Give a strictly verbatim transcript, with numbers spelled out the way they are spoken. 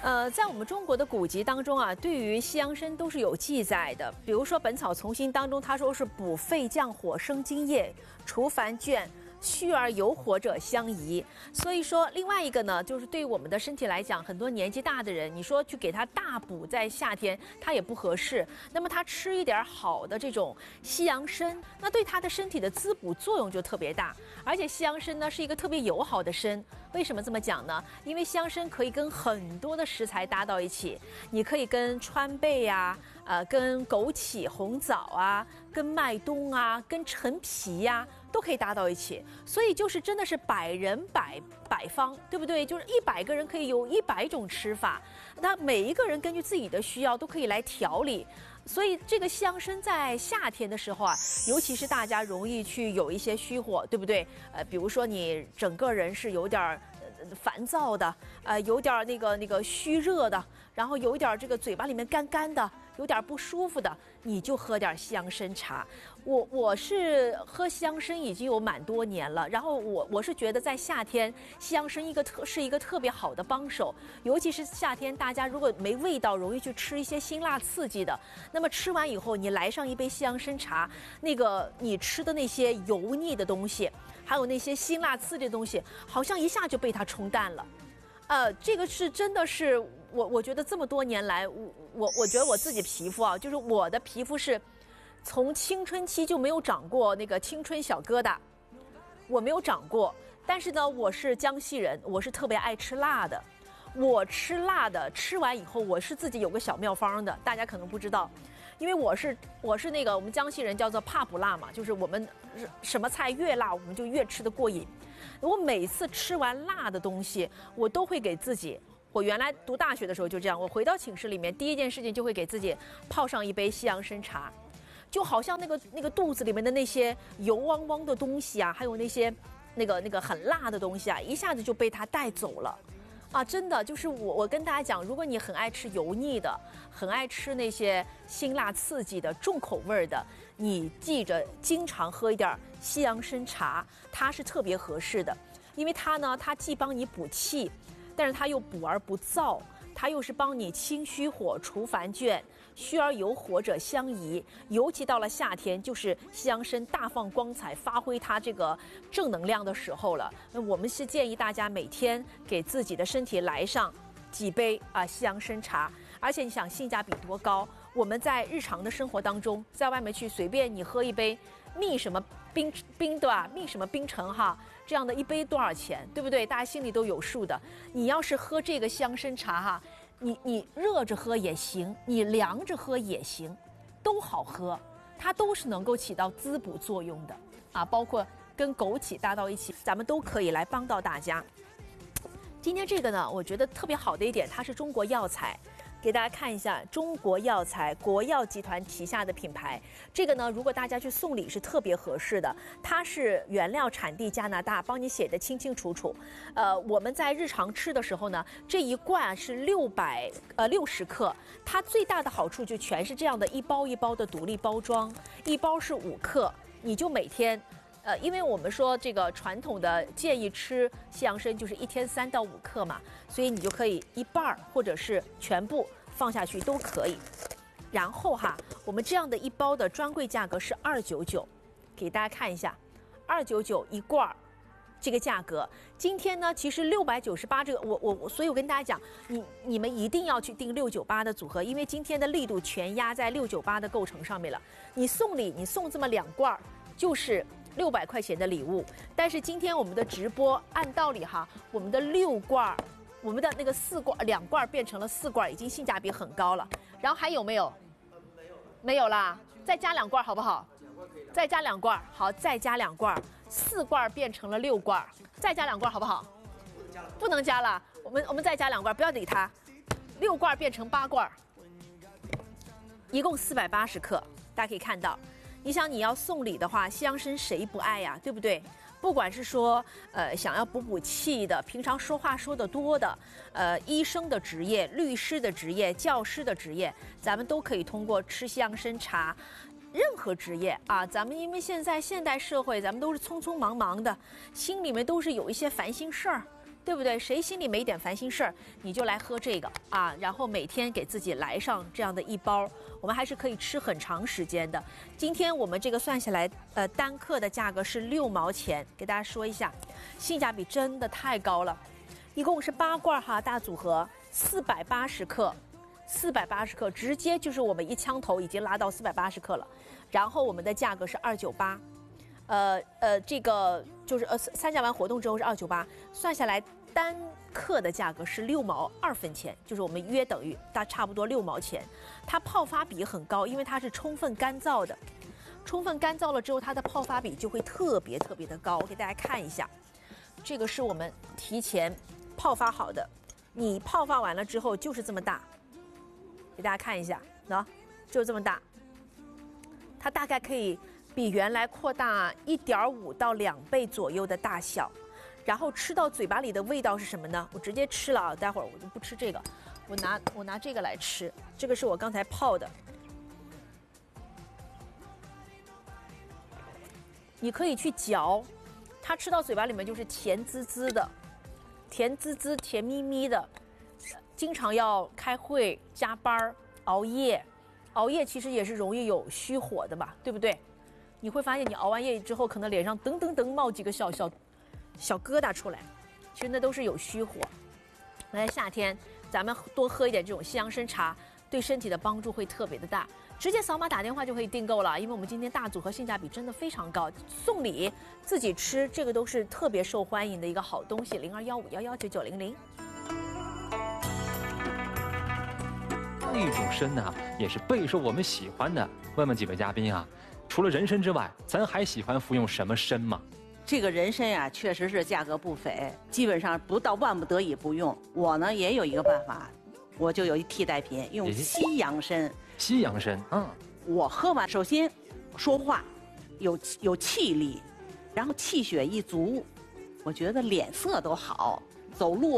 呃，在我们中国的古籍当中啊，对于西洋参都是有记载的。比如说《本草从新》当中，他说是补肺降火、生津液、除烦倦。虚而有火者相宜，所以说另外一个呢，就是对于我们的身体来讲，很多年纪大的人，你说去给他大补，在夏天他也不合适。那么他吃一点好的这种西洋参，那对他的身体的滋补作用就特别大。而且西洋参呢是一个特别友好的参，为什么这么讲呢？因为西洋参可以跟很多的食材搭到一起，你可以跟川贝呀、啊，呃，跟枸杞、红枣啊，跟麦冬啊，跟陈皮呀、啊。都可以搭到一起，所以就是真的是百人百百方，对不对？就是一百个人可以有一百种吃法，那每一个人根据自己的需要都可以来调理。所以这个西洋参在夏天的时候啊，尤其是大家容易去有一些虚火，对不对？呃，比如说你整个人是有点呃烦躁的，呃，有点那个那个虚热的，然后有一点这个嘴巴里面干干的，有点不舒服的，你就喝点西洋参茶。我我是喝西洋参已经有蛮多年了，然后我我是觉得在夏天西洋参一个特是一个特别好的帮手，尤其是夏天大家如果没味道，容易去吃一些辛辣刺激的，那么吃完以后你来上一杯西洋参茶，那个你吃的那些油腻的东西，还有那些辛辣刺激的东西，好像一下就被它冲淡了。呃，这个是真的是我我觉得这么多年来，我我我觉得我自己皮肤啊，就是我的皮肤是从青春期就没有长过那个青春小疙瘩，我没有长过。但是呢，我是江西人，我是特别爱吃辣的。我吃辣的，吃完以后我是自己有个小妙方的，大家可能不知道，因为我是我是那个我们江西人叫做怕不辣嘛，就是我们什么菜越辣我们就越吃得过瘾。我每次吃完辣的东西，我都会给自己，我原来读大学的时候就这样，我回到寝室里面第一件事情就会给自己泡上一杯西洋参茶，就好像那个那个肚子里面的那些油汪汪的东西啊，还有那些那个那个很辣的东西啊，一下子就被它带走了。啊，真的就是我，我跟大家讲，如果你很爱吃油腻的，很爱吃那些辛辣刺激的、重口味的，你记着经常喝一点西洋参茶，它是特别合适的，因为它呢，它既帮你补气，但是它又补而不燥。它又是帮你清虚火、除烦倦，虚而有火者相宜。尤其到了夏天，就是西洋参大放光彩、发挥它这个正能量的时候了。那我们是建议大家每天给自己的身体来上几杯啊西洋参茶，而且你想性价比多高？我们在日常的生活当中，在外面去随便你喝一杯蜜什么冰冰对吧？蜜什么冰城哈，这样的一杯多少钱，对不对？大家心里都有数的。你要是喝这个西洋参茶哈，你你热着喝也行，你凉着喝也行，都好喝，它都是能够起到滋补作用的啊。包括跟枸杞搭到一起，咱们都可以来帮到大家。今天这个呢，我觉得特别好的一点，它是中国药材。给大家看一下中国药材国药集团旗下的品牌，这个呢，如果大家去送礼是特别合适的。它是原料产地加拿大，帮你写的清清楚楚。呃，我们在日常吃的时候呢，这一罐是六百呃六十克，它最大的好处就全是这样的一包一包的独立包装，一包是五克，你就每天。呃，因为我们说这个传统的建议吃西洋参就是一天三到五克嘛，所以你就可以一半或者是全部放下去都可以。然后哈，我们这样的一包的专柜价格是二九九，给大家看一下，二九九一罐这个价格。今天呢，其实六百九十八这个，我我我，所以我跟大家讲，你你们一定要去订六九八的组合，因为今天的力度全压在六九八的构成上面了。你送礼，你送这么两罐，就是六百块钱的礼物。但是今天我们的直播，按道理哈，我们的六罐，我们的那个四罐两罐变成了四罐，已经性价比很高了。然后还有没有？没有了，没有啦，再加两罐好不好？再加两罐，好，再加两罐，四罐变成了六罐，再加两罐好不好？不能加了，不能加了，我们我们再加两罐，不要理它，六罐变成八罐，一共四百八十克，大家可以看到。你想你要送礼的话，西洋参谁不爱呀，对不对？不管是说呃想要补补气的，平常说话说得多的，呃医生的职业、律师的职业、教师的职业，咱们都可以通过吃西洋参茶。任何职业啊，咱们因为现在现代社会，咱们都是匆匆忙忙的，心里面都是有一些烦心事儿， 对不对？谁心里没点烦心事儿，你就来喝这个啊，然后每天给自己来上这样的一包，我们还是可以吃很长时间的。今天我们这个算下来，呃，单克的价格是六毛钱，给大家说一下，性价比真的太高了。一共是八罐哈，大组合，四百八十克，四百八十克，直接就是我们一枪头已经拉到四百八十克了。然后我们的价格是二九八。呃呃，这个就是呃参加完活动之后是二九八，算下来单克的价格是六毛二分钱，就是我们约等于大差不多六毛钱。它泡发比很高，因为它是充分干燥的，充分干燥了之后，它的泡发比就会特别特别的高。我给大家看一下，这个是我们提前泡发好的，你泡发完了之后就是这么大，给大家看一下，喏，就这么大，它大概可以比原来扩大一点五到两倍左右的大小，然后吃到嘴巴里的味道是什么呢？我直接吃了啊，待会儿我就不吃这个，我拿我拿这个来吃，这个是我刚才泡的。你可以去嚼，它吃到嘴巴里面就是甜滋滋的，甜滋滋、甜咪咪的。经常要开会、加班、熬夜，熬夜其实也是容易有虚火的嘛，对不对？你会发现你熬完夜之后，可能脸上噔噔噔冒几个小小小疙瘩出来，其实那都是有虚火。来，夏天咱们多喝一点这种西洋参茶，对身体的帮助会特别的大。直接扫码打电话就可以订购了，因为我们今天大组合性价比真的非常高，送礼自己吃，这个都是特别受欢迎的一个好东西。零二幺五幺幺九九零零。 这种参呢，也是备受我们喜欢的。问问几位嘉宾啊，除了人参之外，咱还喜欢服用什么参吗？ 这个人参呀，确实是价格不菲，基本上不到万不得已不用。我呢也有一个办法，我就有一替代品，用西洋参。 西洋参，嗯， 我喝完，首先说话有有气力，然后气血一足，我觉得脸色都好，走路